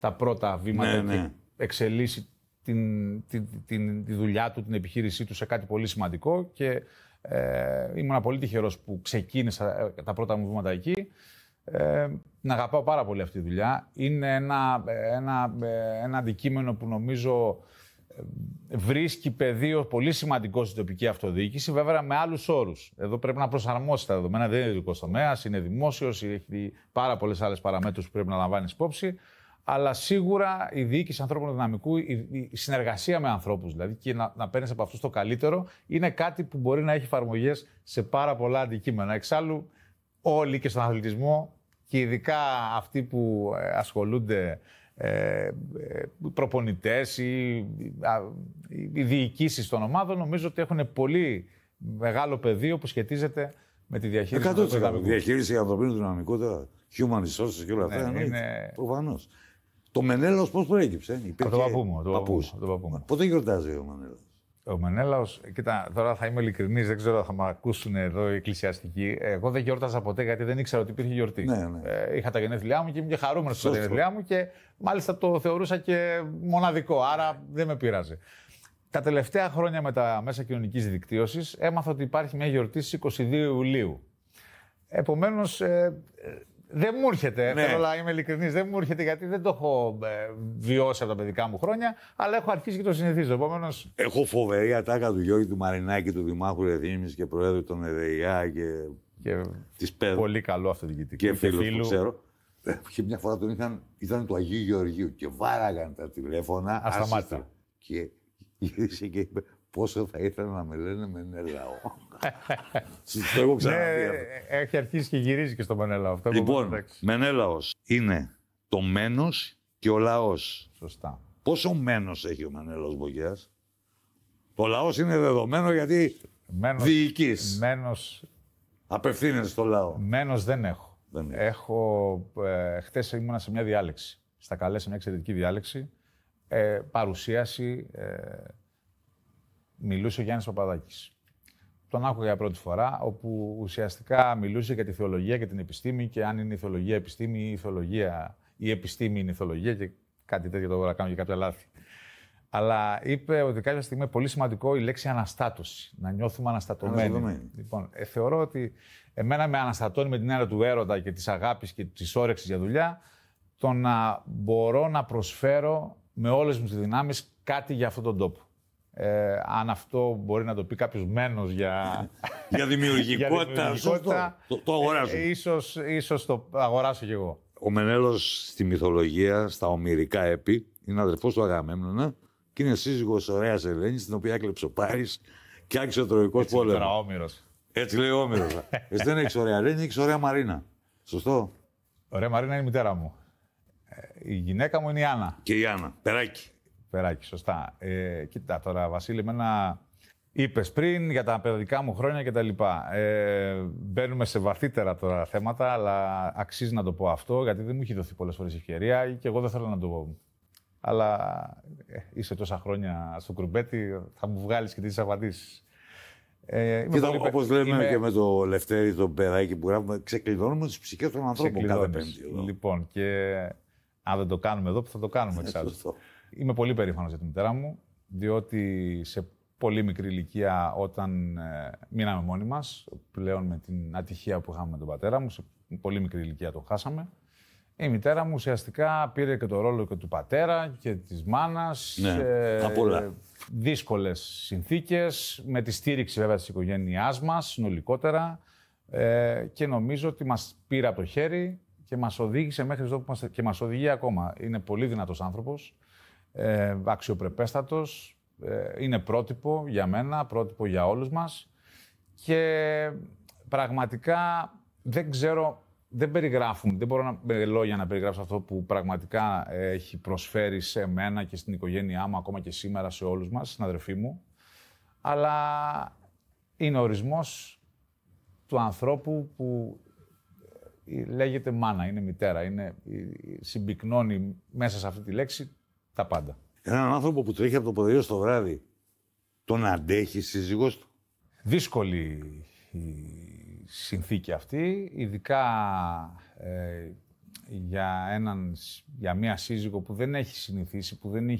τα πρώτα βήματα Ναι. και εξελίσσει τη δουλειά του, την επιχείρησή του σε κάτι πολύ σημαντικό και ήμουν πολύ τυχερός που ξεκίνησα τα πρώτα μου βήματα εκεί. Την αγαπάω πάρα πολύ αυτή τη δουλειά. Είναι ένα αντικείμενο που νομίζω βρίσκει πεδίο πολύ σημαντικό στην τοπική αυτοδιοίκηση, βέβαια με άλλους όρους. Εδώ πρέπει να προσαρμόσει τα δεδομένα, δεν είναι ειδικός τομέας, είναι δημόσιος, έχει πάρα πολλές άλλες παραμέτρους που πρέπει να λαμβάνεις υπόψη. Αλλά σίγουρα η διοίκηση ανθρώπινου δυναμικού, η συνεργασία με ανθρώπους δηλαδή και να παίρνεις από αυτούς το καλύτερο, είναι κάτι που μπορεί να έχει εφαρμογές σε πάρα πολλά αντικείμενα. Εξάλλου, όλοι και στον αθλητισμό και ειδικά αυτοί που ασχολούνται προπονητές ή οι διοικήσεις των ομάδων, νομίζω ότι έχουν πολύ μεγάλο πεδίο που σχετίζεται με τη διαχείριση του ανθρωπίνου δυναμικού. Διαχείριση ανθρωπίνου δυναμικού, τώρα, human resources και όλα αυτά. Προφανώς. Το Μενέλαος πώς προέκυψε? Το παππού μου. Πότε γιορτάζει ο Μενέλαος? Ο Μενέλαος, κοίτα, τώρα θα είμαι ειλικρινής, δεν ξέρω αν θα με ακούσουν εδώ οι εκκλησιαστικοί. Εγώ δεν γιόρταζα ποτέ γιατί δεν ήξερα ότι υπήρχε γιορτή. Ναι. Είχα τα γενέθλιά μου και ήμουν και χαρούμενος στα γενέθλιά μου και μάλιστα το θεωρούσα και μοναδικό, άρα δεν με πείραζε. Τα τελευταία χρόνια με τα μέσα κοινωνικής δικτύωσης έμαθα ότι υπάρχει μια γιορτή στις 22 Ιουλίου. Επομένως, δεν μου έρχεται, θέλω να είμαι ειλικρινής, δεν μου έρχεται γιατί δεν το έχω βιώσει από τα παιδικά μου χρόνια, αλλά έχω αρχίσει και το συνηθίζω. Επομένως... Έχω φοβερή ατάκα του Γιώργη του Μαρινάκη, του Δημάρχου Ρεθύμνης και Προέδρου των ΕΔΕΙΑ και της ΠΕΔ. Πολύ καλό αυτό διοικητικό. Και φίλος που ξέρω. Και μια φορά ήταν του Αγίου Γεωργίου και βάραγαν τα τηλέφωνα. Ασταμάτητα. Και γύρισε και είπε πόσο θα ήθελα να με λένε Μενέλαο. Το έχω ξαναδεί. Έχει αρχίσει και γυρίζει και στο Μενέλαο. Λοιπόν, Μενέλαος είναι το μένος και ο λαός. Σωστά. Πόσο μένος έχει ο Μενέλαος Μπογιάς? Το λαός είναι δεδομένο γιατί διοικείς. Μένος... Απευθύνεσαι στο λαό. Μένος δεν έχω. Χτες ήμουνα σε μια διάλεξη. Στα καλέ σε μια εξαιρετική διάλεξη. Παρουσίαση. Μιλούσε ο Γιάννης Παπαδάκης. Τον άκουγα για πρώτη φορά, όπου ουσιαστικά μιλούσε για τη θεολογία και την επιστήμη και αν είναι η θεολογία επιστήμη ή η επιστήμη είναι η θεολογία και κάτι τέτοιο το να κάνω και κάποια λάθη. Αλλά είπε ότι κάποια στιγμή είναι πολύ σημαντικό η λέξη αναστάτωση, να νιώθουμε αναστατωμένοι. Λοιπόν, θεωρώ ότι εμένα με αναστατώνει με την έννοια του έρωτα και της αγάπης και της όρεξης για δουλειά, το να μπορώ να προσφέρω με όλες μου τις δυνάμεις κάτι για αυτόν τον τόπο. Αν αυτό μπορεί να το πει κάποιος μένος για δημιουργικότητα, το αγοράζω. Ίσως το αγοράσω κι εγώ. Ο Μενέλαος στη μυθολογία, στα ομηρικά έπι, είναι αδερφός του Αγαμέμνονα και είναι σύζυγος ωραίας Ελένης, την οποία έκλεψε ο Πάρης και άρχισε ο Τροϊκός πόλεμος. Έτσι λέει ο Όμηρος. Εσύ δεν έχεις ωραία Ελένη, έχεις ωραία Μαρίνα. Σωστό? Ωραία Μαρίνα είναι η μητέρα μου. Η γυναίκα μου είναι η Άννα. Και η Άννα. Περάκι, σωστά. Κοίτα τώρα, Βασίλη, εμένα είπες πριν για τα παιδικά μου χρόνια κτλ. Μπαίνουμε σε βαθύτερα τώρα θέματα, αλλά αξίζει να το πω αυτό, γιατί δεν μου έχει δοθεί πολλές φορές ευκαιρία και εγώ δεν θέλω να το πω. Αλλά είσαι τόσα χρόνια στο κουρμπέτι, θα μου βγάλεις και τις απαντήσεις. Όπως λέμε και με το Λευτέρη, το παιδάκι που γράφουμε, ξεκλειδώνουμε τις ψυχές των ανθρώπων κάθε Πέμπτη. Λοιπόν, και αν δεν το κάνουμε εδώ, θα το κάνουμε εξάλλου. Είμαι πολύ περήφανος για τη μητέρα μου, διότι σε πολύ μικρή ηλικία, όταν μείναμε μόνοι μας, πλέον με την ατυχία που είχαμε με τον πατέρα μου, σε πολύ μικρή ηλικία τον χάσαμε, η μητέρα μου ουσιαστικά πήρε και το ρόλο και του πατέρα και της μάνας, σε δύσκολες συνθήκες, με τη στήριξη βέβαια της οικογένειάς μας, συνολικότερα, και νομίζω ότι μας πήρε από το χέρι και μας οδήγησε μέχρι εδώ που είμαστε και μας οδηγεί ακόμα. Είναι πολύ δυνατός άνθρωπος. Αξιοπρεπέστατος, είναι πρότυπο για μένα, πρότυπο για όλους μας και πραγματικά δεν ξέρω, δεν μπορώ με λόγια να περιγράψω αυτό που πραγματικά έχει προσφέρει σε μένα και στην οικογένειά μου, ακόμα και σήμερα σε όλους μας, στην αδερφή μου, αλλά είναι ο ορισμός του ανθρώπου που λέγεται μάνα, είναι μητέρα, συμπυκνώνει μέσα σε αυτή τη λέξη τα πάντα. Έναν άνθρωπο που τρέχει από το πρωί στο βράδυ, τον αντέχει η σύζυγός του? Δύσκολη η συνθήκη αυτή, ειδικά για μια σύζυγο που δεν έχει συνηθίσει, που δεν